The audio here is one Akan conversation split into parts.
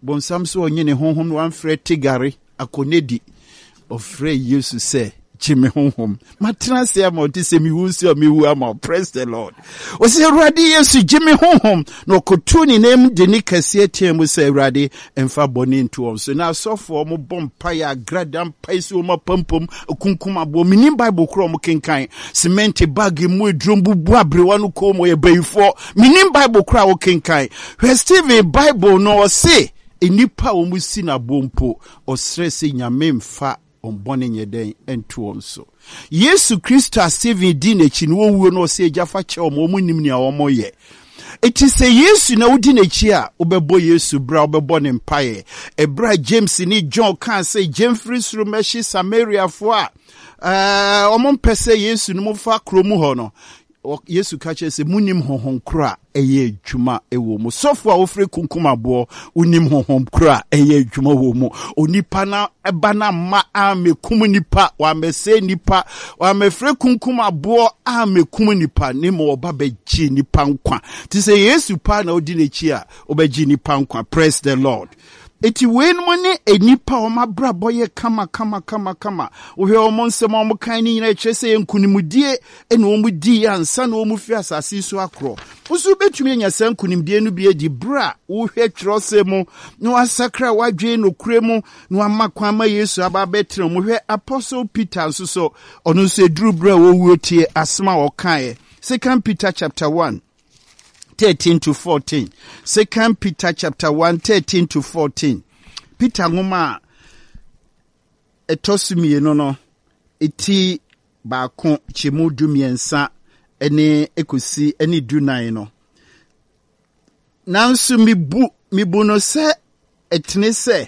bonsam so onye ne honhom no amfrɛ tigare akonedi ofrɛ Yesu sɛ Jimmy honhom matena se ama oti se mi wusi o mi wu ama praise the Lord o se Awurade Yesu Jimmy honhom no kotu ni nem de ni kase atia mu se Awurade emfa boni nto on so na asofo mo bompa ya gradam paisi o mapampom kunkum abo mini Bible kro mo kenkan cement bag mu edrum bubu abrewa no ko mo ye bayifo mini Bible kro wo kenkan hwe Stephen Bible no se enipa o mu si na bompo o stress nyame mfa ombone nyeden entu onso Yesu Kristo Stephen di n'echi no wuo no se ejafa che omo munim ni awomo ye eti se Yesu na wudi n'echi a obebo Yesu bra obebo ne mpaye ebra James ni John kan say Jemfrey suru meshi Samaria fo a omo mpese Yesu no mfa kromu ho no Yesu kache se munim honhom kra eye adwuma ewo mu sofo a ofre kunkum abo unim honhom kra eye adwuma wo mu onipa na eba na ma amekum nipa wa mese nipa wa mefre kunkum abo amekum nipa ne mo oba beji nipa nkwa ti se Yesu pa na odi n'echi a obeji nipa nkwa praise the Lord. Eti wen money enipa o mabra boye kama ohwe o monsem o kan ni nyina kyese nkunimdie ene o mudi ansa na o mu fi asase so akro usu betumi anya san kunimdie no bi edi bra wo hwe twrose mu no asakra wadwe no kuremu no amakwa ma Yesu aba betre mu hwe Apostle Peter nso so ono so eduru bra wo wuotie asema o kan 2 Peter chapter 1 13 to 14. 2 Peter chapter 1, 13 to 14. Peter ngoma etosumi no eti baako chemu dumiensa ene ekosi ene dunan no. Nansu mibu no se etne se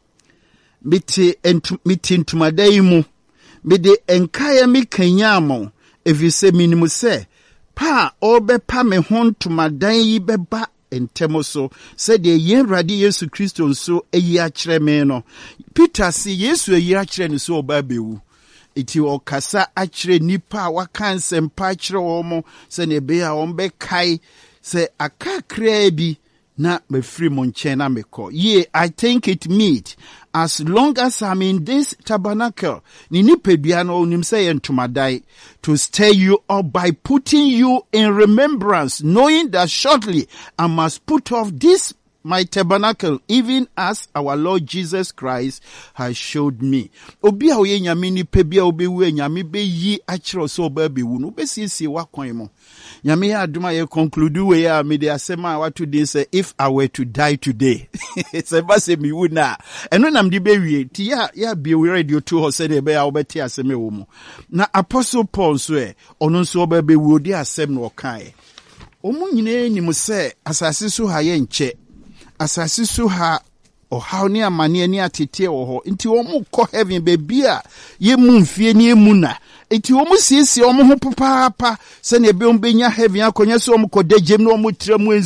miti ntumadai mu mede enkaya mikanyamo evise minimu se pa obe pa me hontumadan yi beba entemo so said the Awurade Yesu Kristo nso eyi akire me no Peter si Yesu eyi akire ne so oba bewu iti okasa akire nipa wakan sempa akire wo mo se ne be a ombe kai se akakra bi na me free mo nchen na meko ye I think it meet as long as I'm in this tabernacle ni nipadua no onim say entomadai to stir you up by putting you in remembrance knowing that shortly I must put off this my tabernacle even as our Lord Jesus Christ has showed me. Obi a oye nyame ni pebia obewu nyame be yi akiro so oba bewu no besiesie wakwan mo. Nyame ya aduma ye conclude we ya me dey asema what today say if I were to die today. Say ba say me wu na. Eno nam di be wie ti ya be we radio to ho say dey be ya obeti aseme wo mo. Na Apostle Paul so ono so oba bewu odi asem no kan. Omu nyine ni mo say asase so ha ye nche. Asasi so ha ohaw ni amane ani atete wo ho nti wo mu kɔ heaven baby a ye mu mfie ni emu na nti wo mu siesie wo mu ho papa se na ebe ombenya heaven akonya so wo mu kɔ dagem na wo mu tra mu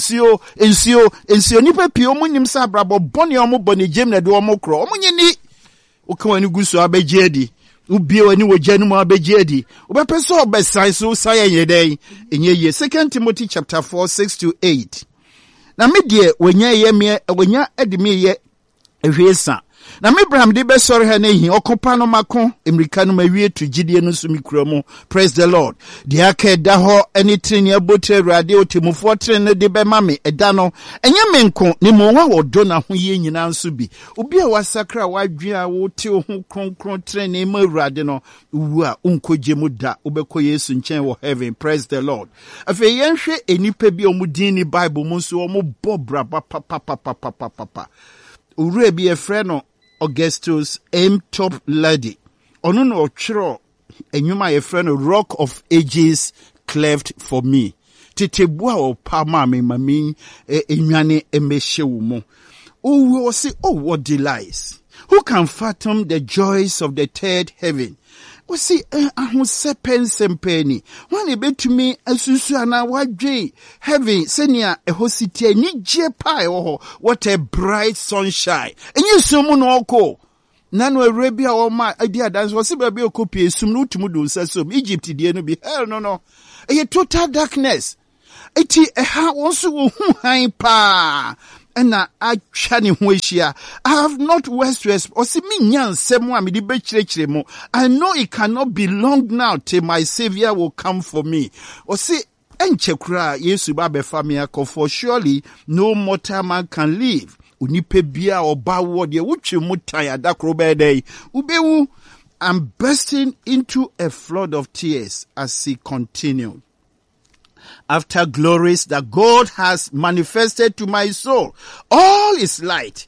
ensio nipa pie wo mu nim sa brabo bɔne wo mu bɔne gem na de wo mu kro wo mu nyini wo kan wani guso abegye adi ubie wani wo gya no mu abegye adi wo be pese obesan so saye yeden enye ye 2 Timothy chapter 4 6 to 8. Na me die wenya edimi ye ehwesa na me Abraham de be sori ha na hi okopa no mako emrika no mawie to gidie no so mikura mu praise the Lord de aka da ho eni treni abotre Awurade otemufo treni de be mame eda no enye menko ne mo wa wodo na ho ye nyina nso bi obi a wasakra wadwe a wote ho kronkron treni ma Awurade no wu a unkoje mu da obekọ Yesu nchen wo heaven praise the Lord afa yenhwe enipa bi omudin ni Bible mu so omobobra papa ure bi efre no Augustus M. Top Lady. Ono no ochro enyuma ye friend Rock of Ages cleft for me. Tetebua o pa ma me mami enwane emehye wo mo. Oh say oh what delights. Who can fathom the joys of the third heaven? We see ahunsepen sempeni. Wan betumi asusu ana wadwe heaven senia ehositi ni je pa ho what a bright sunshine. Enye sumu no oko. Nanu Arabia o ma idea dance was be be okopie sum no tumu do nsasom Egypt die no bi hell no. Eye total darkness. Eti eha wonso wo hu han pa. ena atwa ne ho ahyia. I have not words to express. Osi me nya nsɛm a me de bekyerɛkyerɛ mu. I know it cannot be long now till my Savior will come for me. Osi enche kura Yesu ba befa me akɔ, for surely no mortal man can live. Unipe bia oba wo de wutwe mutan adakro be dey ubewu. I'm bursting into a flood of tears as he continued. After glories that God has manifested to my soul, all is light.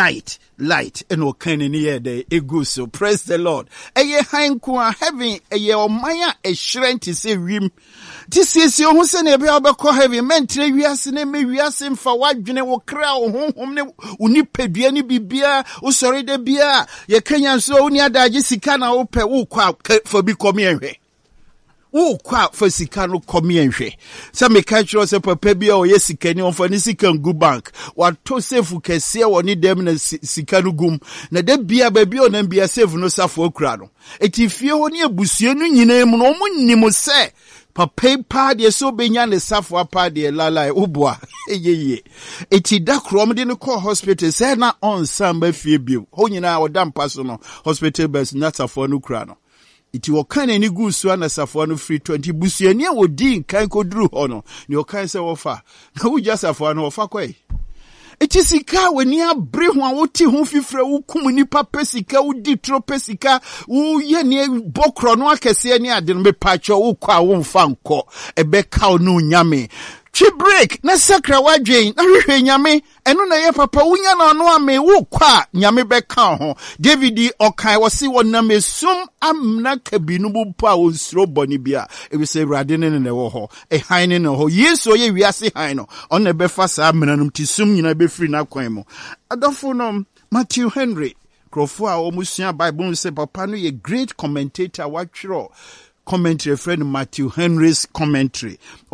And okane ni yede eguso. Praise the Lord. Eye hankwa heaven eye omaya e shrent se wim. This is your Hussein Ebeko heavy mentre wiase ne me wiase mfa wadwene wo kra wo honhom ne unipedua ni bibia wo sori de bia ye Kenya so oni adaje sika na wo pe wo kwa for bi komi enhwe. Wo kwa for sika no komi enhwe. Sa me ka chiro se papa bia o ye sika ni on for ni sika ngu bank. Wa to sefu kese wo ni dem na sika no gum. Na de bia ba bia o na bia sefu no safo akura no. Eti fie ho ni abusue no nyina mu no mo nim se papa pa de so benya ne safo pa de lala ubwa eyeye eti da krom de no call hospital say na on samba fie bio ho nyina odam paso no hospital bus na safo no kura no eti wo kan ani gu so na safo no free 20 busuani a wodi kan koduru ho no ne o kan se wo fa na wo ja safo no wo fa kwai eti sika weni abre ho a woti ho fifre wo kum nipa pesika wo di tro pesika wo ye ne bokro no akese ne ade no mepacho wo kwa wo mfa nko ebe ka no nyame twi break na sakra wadwen na hwehwe nyame eno na ye papa wunya na no ame wo kwa nyame be ka ho David okai wose wonam esum amna kabinu bu pa wo nsro boni bia e bi se urade ne wo ho e han ne ho Yesu ye wiase han no on na be fa sa amnanum ti sum nyina be free na kwan mu adofo no Matthew Henry krofo a omusua Bible say papa no ye great commentator watchro commentary friend Matthew Henry's commentary.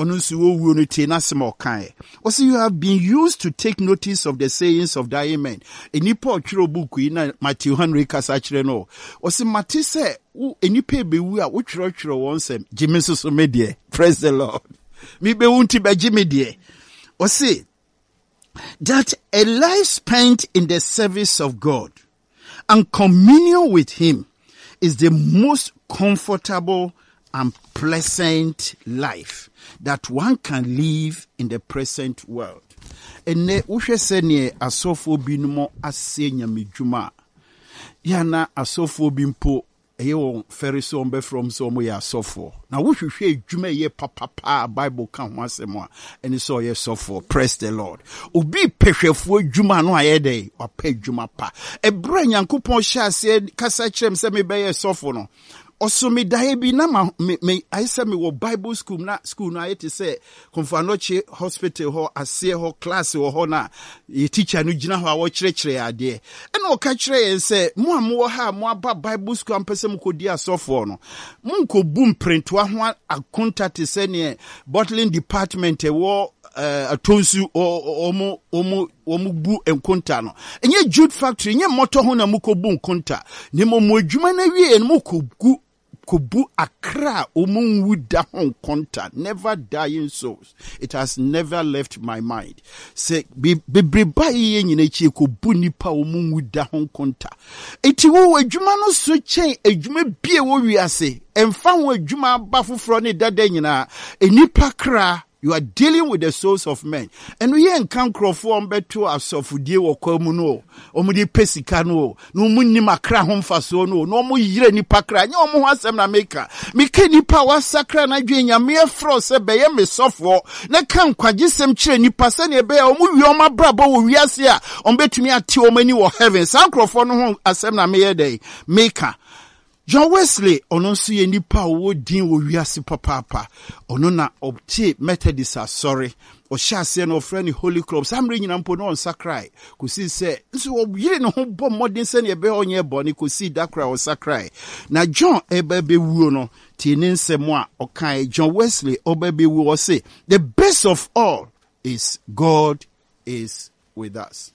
Also, you have been used to take notice of the sayings of the Amen. Enipo chiro book in Matthew Henry kasachire no. Also, Matthew say, enipe be we are chiro once Jimmy so medie. Praise the Lord. Mi be unti be Jimmy die. Also, that a life spent in the service of God and communion with Him is the most comfortable and pleasant life that one can live in the present world. Ene uhwe senye asofo binumo ase nyamedwuma. Yana asofo bimpo eyo feriso ombe from so mo ya asofo. Na wohwehwe edwuma ye papa Bible kan ho asemo a eni so ye sofo. Praise the Lord. Obi pehwefo edwuma no ayede wapa edwuma pa. Ebra Nyankopon hya ase kasa kyerem se me be ye sofo no. Also me daebi na me I say me wo Bible school na ayete say Komfanoche hospital ho ase ho class ho na ye teacher no gina ho a wo kyerɛkyerɛ ade e na o ka kyerɛ yen say mo amwo ha mo aba Bible school ampese mo kodi asofo no mo nkobu mprintwa ho akonta te se ne bottling department e wo atonsu omo bu enkonta no enye jude factory enye motor ho na mukobu enkonta ne mo adwuma na wie no kobu akra omunwuda hon konta never dying souls. It has never left my mind. Say bebreba ye nyina chi kobu nipa omunwuda hon konta. Eti wo adwuma no so chen adwuma bie wo wiase emfa wo adwuma ba foforo ne dada nyina enipa kra. You are dealing with the souls of men. And we ain't can crofo beto asofudie wo kwamu no. Omudi pesika no. No munni makra homfaso no. No mu yire ni pakra. Nya omo ho asem na meka. Meka nipa wa sakra na dwe nya me fro se be ye me sofo. Na kan kwagisem kire nipa se ne be omu wi oma brabo wo wiase a ombetumi ate omani wo heaven. San crofo no ho asem na me ye dey. Meka John Wesley ono so ye nipa wo din wo wiase papa ono na opte Methodist sorry o hyase no friend Holy Cross amre nyina mpo no on sakrai kusi se nso wo yire no ho bo modern se ne be onye boni kusi dakra o sakrai na John ebebe wuo no ti ne nsemo a okan John Wesley obebe wuo say the best of all is God is with us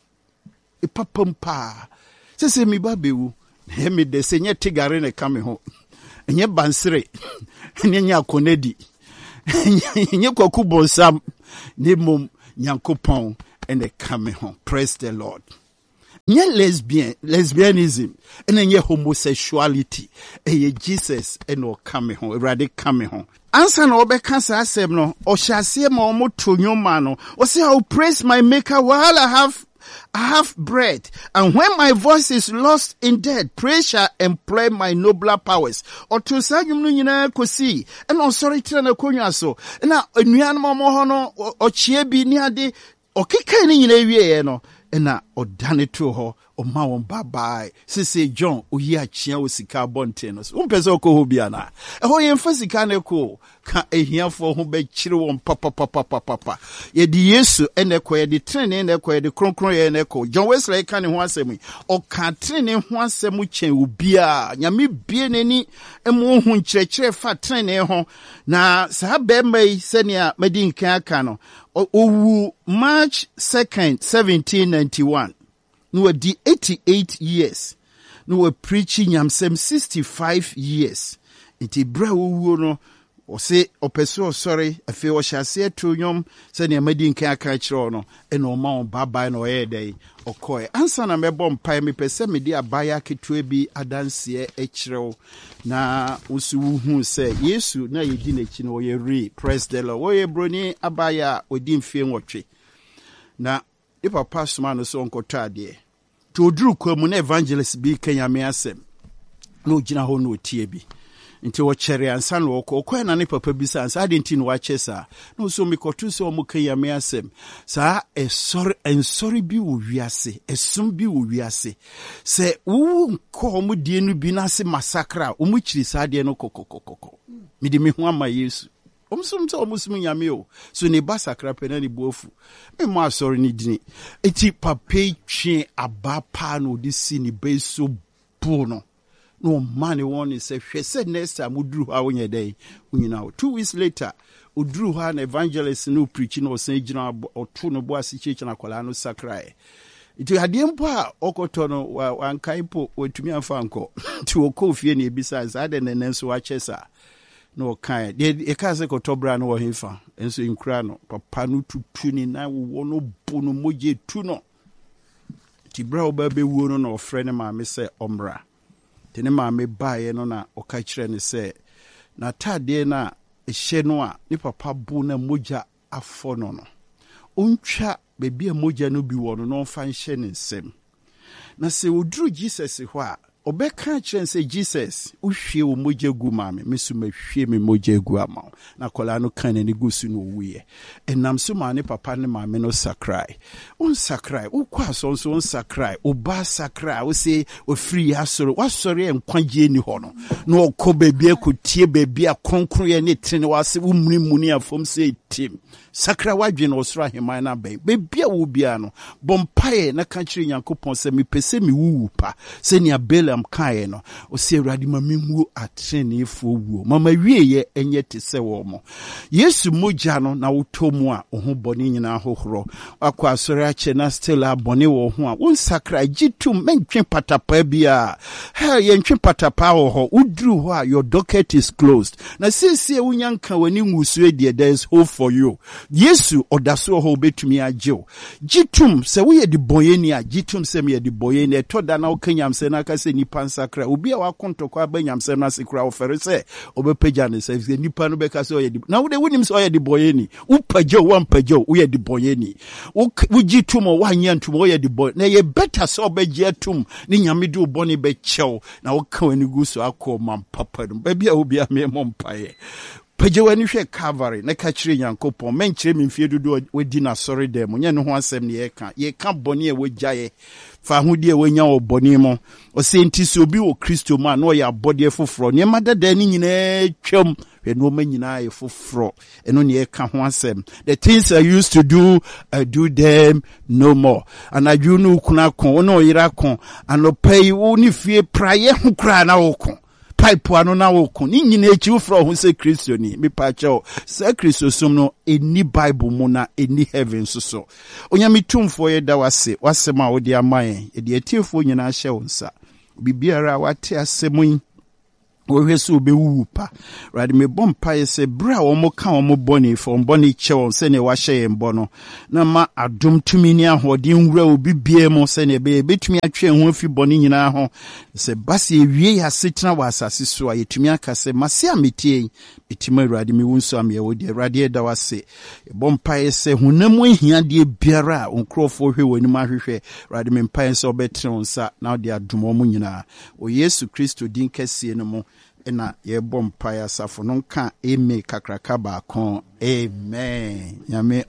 ipapampa se mi babewu hemi de senye tigare ne kame ho enye bansere enye akonedi enye kwaku bonsam ne mom Nyankopon and they come home. Praise the Lord. Nye lesbianism, and then homosexuality, and Jesus, and all coming home, already coming home. Answer no be cancer asem no, or shall see more to your man, or say I'll praise my maker while I have bread, and when my voice is lost in death, praise shall employ my nobler powers. Or to say you know kosi, and on sorry to na konya so, and now a nyan momo or chiebi niade, or kikani in no. Ena odane to ho o ma won bye sese John oyi achia o sika bonten no umpese okoho bia na ho yemfa sika na ko ka ehiafo ho be kire won papa ye di Yesu ene ko ye di trene ene ko ye di kronkron ye ene ko John Wesley ka ne ho asem o ka trene ho asem chen obia nyame bie nani emu hu nkyerɛkyerɛ fa trene ho na sa be mai senia madin kan aka no owu March 2nd 1791 no were di 88 years no were preaching yamsem 65 years iti bra owu no o se opeso sorry afi o hyase to nyom se ne amadi nkan aka kire no e no ma on baba no ye dey okoe ansa na mebo mpai me pese me di abaya ketua bi adanse e kirew na usu hu se Yesu na yedi na chi no ye re praise the Lord wo ye broni abaya odi mfie nwotwe na di papa suma no so nkoto ade to oduru kwamu na evangelist bi kanya me asem na ogina ho no tie bi nti wo chere ansa no okọ na ne papa bi sa ansa adenti no wache sa no so mikotu so mo kan ya me asem sa ensori bi wo wiase esum bi wo wiase se wo nko mo die no bi na se massacre o mo chiri sa de no kokokokoko mi de me ho ama Yesu omusum nyame o so ne basakra pe na ne bofu me mo asori ni dini eti papa twe abapa no de si ni beso bu no no money one is she said next time udru ha wonye day unyina 2 weeks later udru ha na evangelist no preaching no say gina oto no bo asicheche na kwala no sakrai iti hadempo a okoto no wankaipo wetumi afanko ti okofie na ebisa za de nenenso wachesa no kan e ka se kotobra no wo hefa enso inkura no papa no tutu ni na wo no bu no moje tu no ti bra obabe wuo no na ofre ne ma me se omra tene maame baaye no na oka kire ne se na tade na ehye no a ni papa bu na moja afọ no no ontwa bebi a moja no bi wo no no fa nhye ne nsem na se oduru Jesus ho a obeka kire se Jesus uhwie wo moja gu maame mesu mahwie me moja gu ama na kola no kan ne gusu no wuye enam so ma ne papa ne maame no sakrai on sakrai ukwa so on sakrai oba sakrai wo se ofiri asoro wasori enkwagye ni ho no no okọ bebi akotie bebi akronkron ye ne trene wase umri muni afom se tim sakra wadwe no osoro ahemman na bebi a wo bia no bompae na kanchiri Nyankopon se mi pese mi wuwu pa se ni Balaam kae no o se Awurade ma menwu atrene efo wuo mama wieye enye te se wo mo Yesu moja no na wotomu a ho bone nyina hohoro akwa asori ache na still abone wo ho a won sakra gitum mentwe patapa bia ha ye ntwe patapa wo ho udru ho a your docket is closed na sisi wunyanka wani ngusu edie there is hope for you Yesu odaso ho betumi agyew gitum se wo ye di boyeni a gitum se me ye di boyeni etoda na okanyam se na se nipa nsakra obi a wakontokwa abanyamsem na sekra ofere se obepeja ne se nipa no beka se oyedi na wo de wonim se oyedi boyeni upajo wampajo oyedi boyeni wugitum wanyantum oyedi boy na ye better so obeje tum ni nyame de obone be chew na wo ka wani guso akoma papa no ba bia obi a me mompaye pejewani hwe Calvary na ka kire Nyankopon menkyere mfie dodo wadi na sori dem nye ne ho asem ne ye ka bone e wogyaye fa hodi e wonya obone mo o se ntisi obi wo Kristo ma na o ya bode foforo ne madada ni nyina twam hwe no ma nyina ye foforo eno ne ye ka ho asem the things I used to do I do them no more and I do no kuna kon no yira kon anopai wo ni fie praye ho kra na wo kon pipe ano na woku ni nyina echi ufro ho se Kristo ni me pa cho se Kristo som no eni Bible mu na eni heaven so onyame tumfo ye da wase ma odi amaye e de atiefo nyina hye wonsa bibiara wate asemun wohwe so be wu pa rade me bompa ye se bra wo mo ka wo mo boni fo boni che won se ne wa hye mbo no na ma adom tumi ni ahode nwura obi bie mo se ne be betumi atwe ho afi boni nyina ho se base ewie ya setena wa asase so a yetumi aka se mase ametie etima rade me wunso am ye wo de rade da wase bompa ye se honam ahia de biara onkrofo hwe woni ma hwehwe rade me mpa ye se obetre onsa na de adom mo nyina o Yesu Kristo din kase no mo ena ye bompa ya safo no nka eme kakraka ba kon amen nyame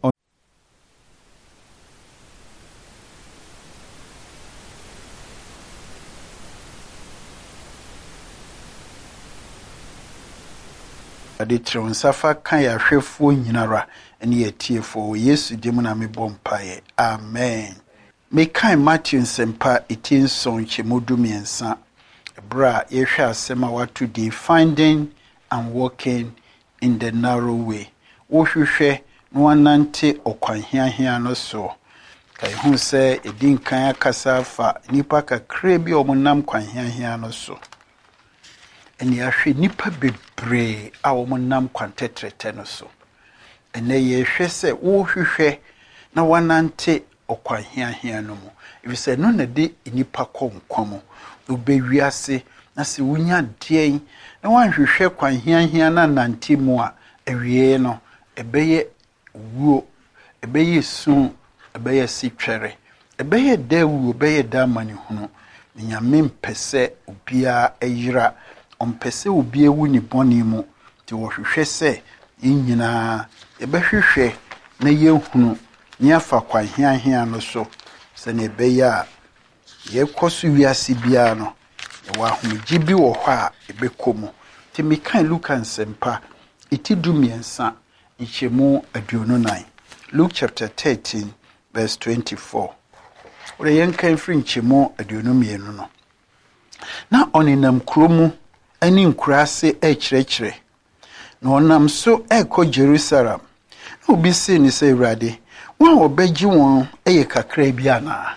ade tron safa kan ya hwefo nyinara ene ye tiefo Yesu dim na me bompa ye amen me kan Matthew nsempa etinson chemodu miensa bra yehwe asema watu dey finding and walking in the narrow way wo hwehwe no anante okwanhiahia no so kai hu se edin kan akasa fa nipa kakra bi omunam kwanhiahia no so eni ahwe nipa bebre a omunam kwantetrete no so ene yehwe se wo hwehwe na wanante okwanhiahia no mu if say no na de nipa konkomo obewiase na se wunya den na wanhwehwe kwanhiahia na nantemu a awie no ebeye wuo ebeye sun ebeye sitwere ebeye dawu ebeye damani hunu nyame mpese obia ayira ompese obia wu ni boni mu ti wo hwehwe se nyina ebehwehwe na yehunu ni afa kwanhiahia no so se na ebeye a ye koso wiase bia no wa hoji bi wo hɔ a ebekomu ti mi kan Luka nsempa itidu miensa ichemu aduonu 9 Luke chapter 13 verse 24 ore yen kan firi ichemu aduonu mienu no na oninam kromu ani nkurase ekyerɛkyerɛ na onam so ekɔ Jerusalem na obi se ni se Awurade won obegyi won eye kakra bi ana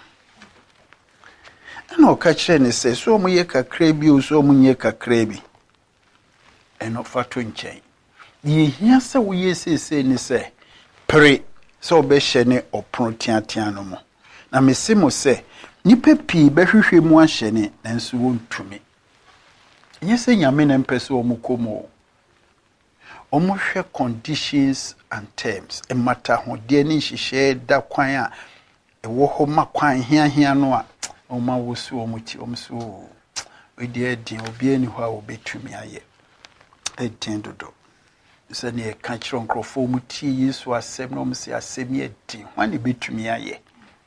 na okachire ne se so omuye kakra bi o so omunye kakra bi eno fato nchen ye hia se wo yesese ni se pre so obehye ne opro tiatia no mo na mesimo se nipa pi behwehwe mu ahye ne nanso wontumi yese nyame na mpese omukomo omuhwe conditions and terms e mata ho de ni hihye da kwan a ewo ho makwan hia no a oma wosu omuti omso wedi edi obi ani ho a obetumi aye edin dodo se ne ka kiro nkrofo omuti Yesu asem no omse asem ye di hwane betumi aye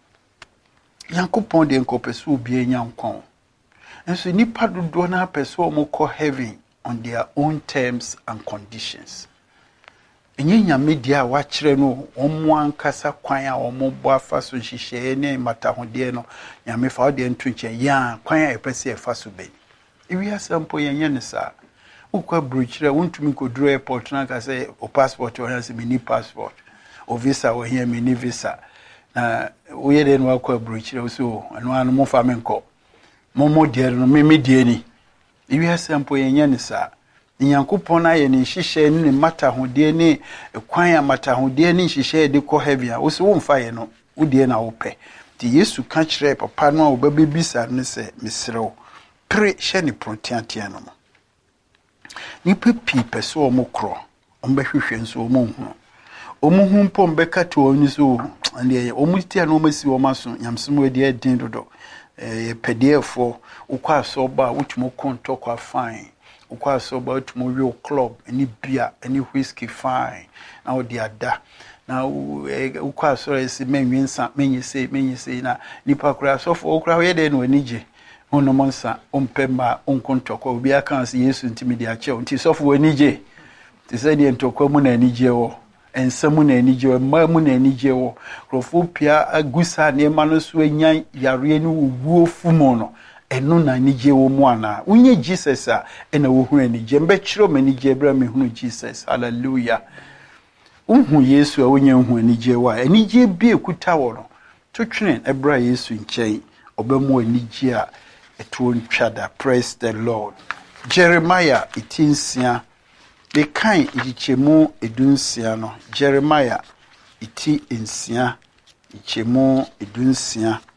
Yankopon de nkopeso obi anya nkon enso nipa dodo na peso omukọ heaven on their own terms and conditions enye nyame dia wa kire no omo ankasa kwan a omo bo afa so hihye ne matahode no nyame fa ode ntunche ya kwan a epese efa so be iwi asampo yenye ne sa ukwa bruchire wontumi koduro airport na ka say o passport o yanse mini passport o visa o here mini visa na uye den wa kwa bruchire so anu anu mo fa menko momo de no me die ni iwi asampo yenye ne sa Nyankopon aye ne hihye ne matahode ne kwan a matahode ne hihye de kɔ heaven a wo se wo mfa ye no wo de na wo pɛ ti Yesu ka kyerɛ papa no a wo babebisa ne se mesrew pre hye ne protiatia no mo ni pepi pese o mo kro o mbehwehwe nso o mo hu o mo hu mpo mbeka to oni so ande o mo tia no masi o maso nyamsem we de din dodo pedefo ukwa aso ba wutumo konto kwa fine ukwa aso ba wutumo real club any beer any whiskey fine na o de ada na ukwa aso esi menwinsa menyise na nipa kura so fo okura we de no anije ono monsa ompema onkonto kwa obi aka se Yesu ntimi de ache nti so fo anije ti se de ntokwa mu na anije wo ensamu na anije wo mamu na anije wo krofo pia agusa ne ma no so enyan yare ni wuo fumo no eno na anije wo mu ana unye Jesus a ena wo hu anije mbe kiro manije bra me hu Jesus hallelujah unhu Yesu a unye hu anije wa anije bi ekuta wo no twetwene ebra Yesu nkyɛn obamu anije a eto ntwada praise the Lord Jeremiah itinsia de kan ichemu edunsia no Jeremiah iti ensia ichemu edunsia